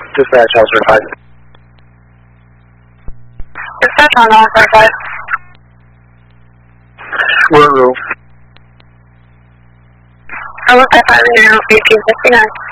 Dispatch, house certified. Dispatch on all certified. Room. I look at 5 and 1859.